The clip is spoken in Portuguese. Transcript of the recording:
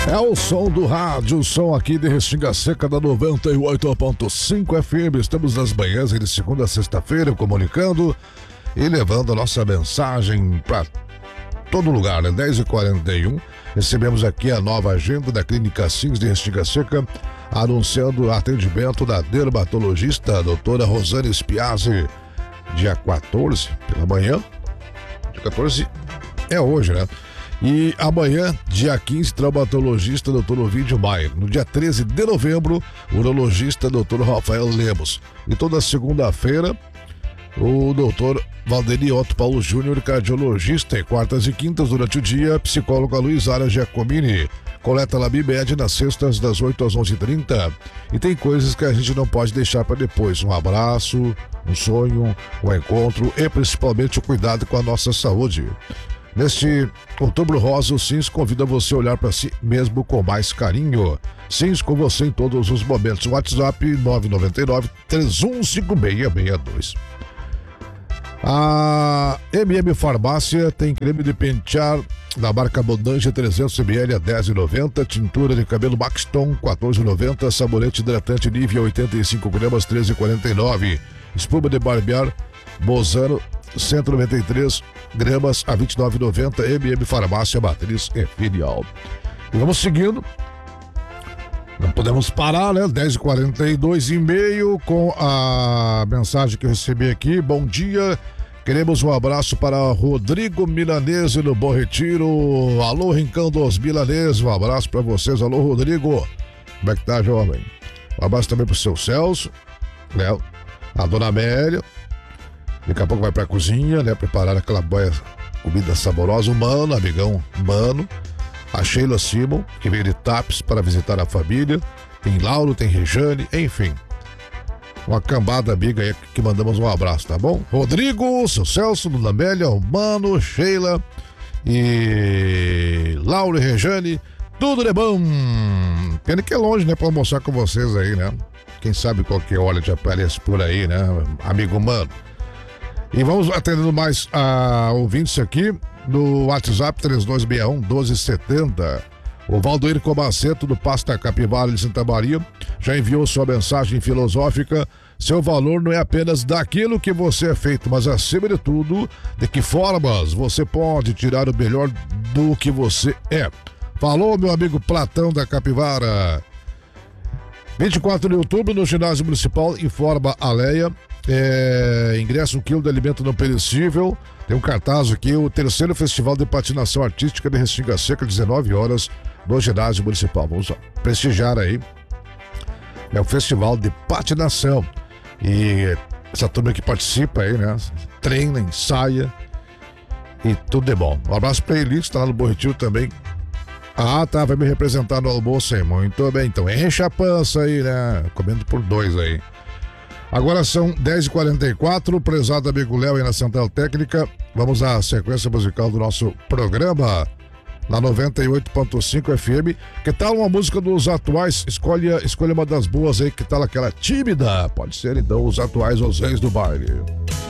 É o som do rádio, o som aqui de Restinga Seca da 98.5 FM. Estamos nas manhãs de segunda a sexta-feira comunicando e levando a nossa mensagem para todo lugar, né? 10h41. Recebemos aqui a nova agenda da Clínica Sims de Restinga Seca, anunciando o atendimento da dermatologista, a doutora Rosane Spiazzi, dia 14, pela manhã. Dia 14 é hoje, né? E amanhã, dia 15, traumatologista Dr. Ovidio Maier. No dia 13 de novembro, urologista Dr. Rafael Lemos. E toda segunda-feira, o Dr. Valderi Otto Paulo Júnior, cardiologista. E quartas e quintas, durante o dia, psicóloga Luizara Giacomini. Coleta Labimed nas sextas, das 8 às 11h30. E tem coisas que a gente não pode deixar para depois. Um abraço, um sonho, um encontro e principalmente o cuidado com a nossa saúde. Neste Outubro Rosa, o Sims convida você a olhar para si mesmo com mais carinho. Sims com você em todos os momentos. WhatsApp 999-315662. A MM Farmácia tem creme de pentear da marca Abundância 300ml a R$10,90. Tintura de cabelo Maxton R$14,90. Sabonete hidratante Nivea 85 gramas R$13,49. Espuma de barbear Bozano 193 gramas a R$29,90. MM Farmácia, Matriz e Filial. E vamos seguindo. Não podemos parar, né? 10h42 e meio com a mensagem que eu recebi aqui. Bom dia. Queremos um abraço para Rodrigo Milanese no Bom Retiro. Alô, Rincão dos Milaneses. Um abraço para vocês. Alô, Rodrigo. Como é que tá, jovem? Um abraço também pro seu Celso, né? A dona Amélia. Daqui a pouco vai pra cozinha, né? Preparar aquela boia, comida saborosa. O Mano, amigão Mano. A Sheila Simon, que veio de Tapes para visitar a família. Tem Lauro, tem Rejane, enfim. Uma cambada amiga aí que mandamos um abraço, tá bom? Rodrigo, seu Celso, Dona Amélia, o Mano, Sheila e Lauro e Rejane. Tudo de bom. Pena que é longe, né? Pra almoçar com vocês aí, né? Quem sabe qualquer hora te aparece por aí, né? Amigo Mano. E vamos atendendo mais a ouvintes aqui no WhatsApp 3261-1270. O Valdoir Comaceto, do Pasta Capivara de Santa Maria, já enviou sua mensagem filosófica. Seu valor não é apenas daquilo que você é feito, mas acima de tudo, de que formas você pode tirar o melhor do que você é. Falou, meu amigo Platão da Capivara. 24 de outubro, no ginásio municipal, informa a Leia. Ingresso 1 quilo de alimento não perecível. Tem um cartaz aqui, o terceiro Festival de Patinação Artística de Restinga Seca, 19 horas, no ginásio municipal. Vamos prestigiar aí. É o Festival de Patinação. E essa turma que participa aí, né? Treina, ensaia e tudo de bom. Um abraço pra Elite, tá lá no Bom Retiro também. Ah, tá, vai me representar no almoço aí. Muito bem, então enche a pança aí, né? Comendo por 2 aí. Agora são 10h44, prezado amigo Léo aí na Central Técnica. Vamos à sequência musical do nosso programa na 98.5 FM. Que tal uma música dos atuais? Escolha uma das boas aí, que tal aquela tímida? Pode ser então os atuais, os reis do baile.